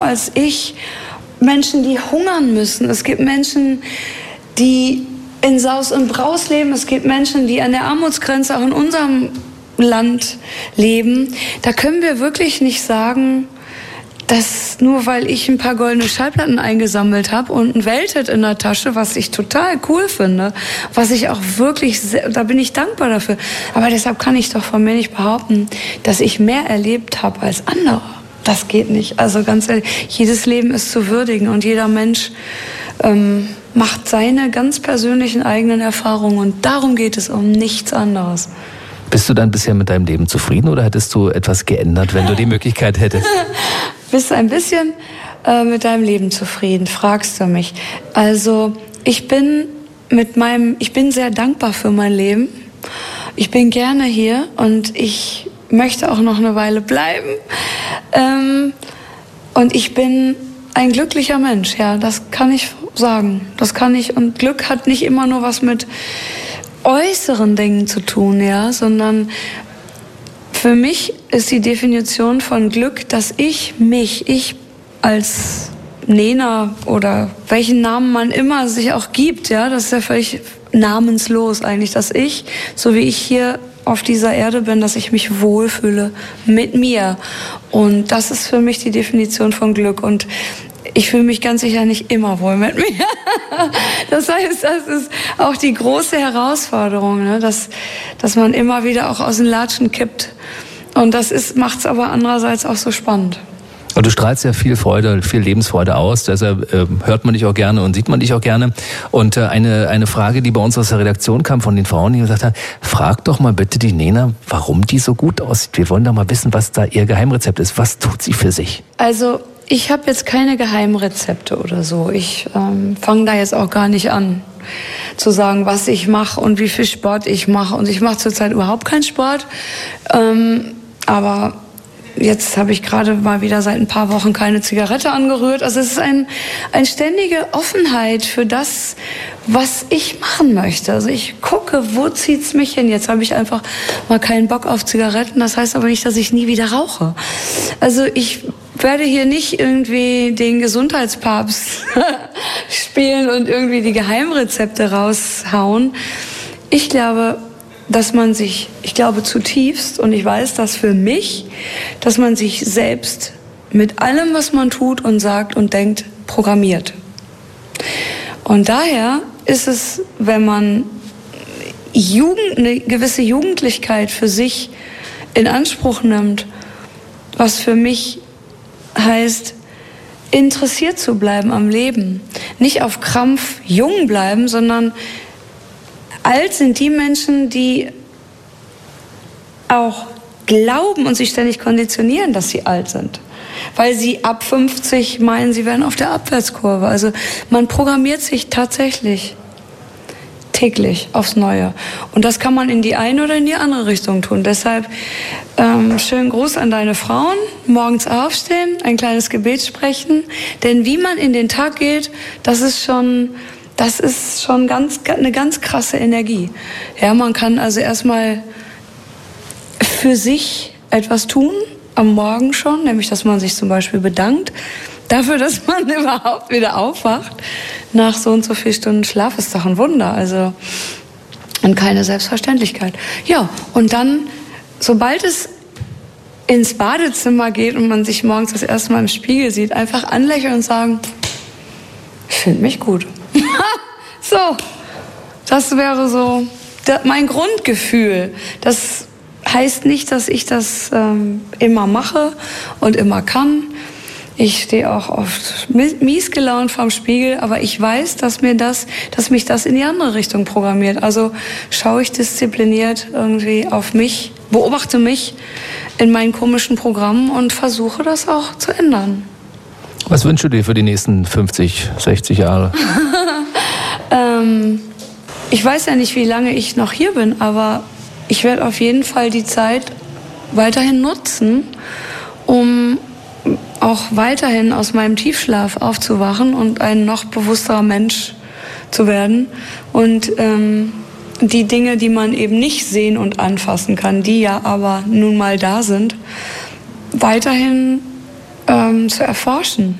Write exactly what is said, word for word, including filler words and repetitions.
als ich Menschen, die hungern müssen. Es gibt Menschen, die in Saus und Braus leben. Es gibt Menschen, die an der Armutsgrenze auch in unserem Land leben. Da können wir wirklich nicht sagen, dass nur weil ich ein paar goldene Schallplatten eingesammelt habe und ein Welthit in der Tasche, was ich total cool finde, was ich auch wirklich, sehr, da bin ich dankbar dafür. Aber deshalb kann ich doch von mir nicht behaupten, dass ich mehr erlebt habe als andere. Das geht nicht. Also ganz ehrlich, jedes Leben ist zu würdigen und jeder Mensch ähm, macht seine ganz persönlichen eigenen Erfahrungen und darum geht es, um nichts anderes. Bist du dann bisher mit deinem Leben zufrieden oder hättest du etwas geändert, wenn du die Möglichkeit hättest? Bist du ein bisschen äh, mit deinem Leben zufrieden, fragst du mich. Also ich bin mit meinem, ich bin sehr dankbar für mein Leben. Ich bin gerne hier und ich möchte auch noch eine Weile bleiben. Ähm, und ich bin ein glücklicher Mensch, ja, das kann ich sagen. Das kann ich. Und Glück hat nicht immer nur was mit äußeren Dingen zu tun, ja, sondern für mich ist die Definition von Glück, dass ich mich, ich als Nena oder welchen Namen man immer sich auch gibt, ja, das ist ja völlig namenslos eigentlich, dass ich, so wie ich hier auf dieser Erde bin, dass ich mich wohlfühle mit mir. Und das ist für mich die Definition von Glück. Und ich fühle mich ganz sicher nicht immer wohl mit mir. Das heißt, das ist auch die große Herausforderung, ne? dass, dass man immer wieder auch aus den Latschen kippt. Und das ist, macht's aber andererseits auch so spannend. Und du strahlst ja viel Freude, viel Lebensfreude aus, deshalb äh, hört man dich auch gerne und sieht man dich auch gerne. Und äh, eine eine Frage, die bei uns aus der Redaktion kam von den Frauen, die gesagt haben, frag doch mal bitte die Nena, warum die so gut aussieht. Wir wollen doch mal wissen, was da ihr Geheimrezept ist. Was tut sie für sich? Also ich habe jetzt keine Geheimrezepte oder so. Ich ähm, fange da jetzt auch gar nicht an zu sagen, was ich mache und wie viel Sport ich mache. Und ich mache zurzeit überhaupt keinen Sport. Ähm, aber jetzt habe ich gerade mal wieder seit ein paar Wochen keine Zigarette angerührt. Also es ist ein, eine ständige Offenheit für das, was ich machen möchte. Also ich gucke, wo zieht's mich hin? Jetzt habe ich einfach mal keinen Bock auf Zigaretten. Das heißt aber nicht, dass ich nie wieder rauche. Also ich werde hier nicht irgendwie den Gesundheitspapst spielen und irgendwie die Geheimrezepte raushauen. Ich glaube, dass man sich, ich glaube zutiefst, und ich weiß das für mich, dass man sich selbst mit allem, was man tut und sagt und denkt, programmiert. Und daher ist es, wenn man Jugend, eine gewisse Jugendlichkeit für sich in Anspruch nimmt, was für mich heißt, interessiert zu bleiben am Leben. Nicht auf Krampf jung bleiben, sondern alt sind die Menschen, die auch glauben und sich ständig konditionieren, dass sie alt sind. Weil sie ab fünfzig meinen, sie wären auf der Abwärtskurve. Also man programmiert sich tatsächlich täglich aufs Neue. Und das kann man in die eine oder in die andere Richtung tun. Deshalb ähm, schönen Gruß an deine Frauen. Morgens aufstehen, ein kleines Gebet sprechen. Denn wie man in den Tag geht, das ist schon... Das ist schon ganz, eine ganz krasse Energie. Ja, man kann also erstmal für sich etwas tun, am Morgen schon, nämlich, dass man sich zum Beispiel bedankt dafür, dass man überhaupt wieder aufwacht. Nach so und so vielen Stunden Schlaf ist doch ein Wunder, also, und keine Selbstverständlichkeit. Ja, und dann, sobald es ins Badezimmer geht und man sich morgens das erste Mal im Spiegel sieht, einfach anlächeln und sagen, ich finde mich gut. So, das wäre so da, mein Grundgefühl. Das heißt nicht, dass ich das ähm, immer mache und immer kann. Ich stehe auch oft mies gelaunt vorm Spiegel, aber ich weiß, dass mir das, dass mich das in die andere Richtung programmiert. Also schaue ich diszipliniert irgendwie auf mich, beobachte mich in meinen komischen Programmen und versuche das auch zu ändern. Was wünschst du dir für die nächsten fünfzig, sechzig Jahre? ähm, ich weiß ja nicht, wie lange ich noch hier bin, aber ich werde auf jeden Fall die Zeit weiterhin nutzen, um auch weiterhin aus meinem Tiefschlaf aufzuwachen und ein noch bewussterer Mensch zu werden. Und ähm, die Dinge, die man eben nicht sehen und anfassen kann, die ja aber nun mal da sind, weiterhin ähm, zu erforschen.